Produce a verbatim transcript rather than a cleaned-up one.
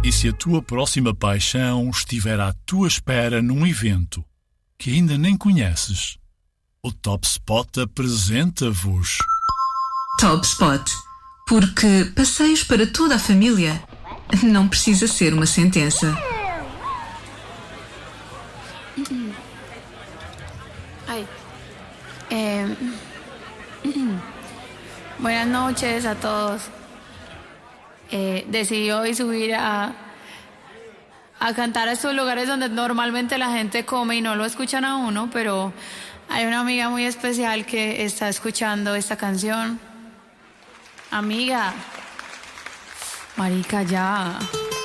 E se a tua próxima paixão estiver à tua espera num evento que ainda nem conheces, o Top Spot apresenta-vos Top Spot, porque passeios para toda a família não precisa ser uma sentença. Ay. Eh, buenas noches a todos. Eh, decidí hoy subir a, a cantar a estos lugares donde normalmente la gente come y no lo escuchan a uno, pero hay una amiga muy especial que está escuchando esta canción. Amiga, marica, ya.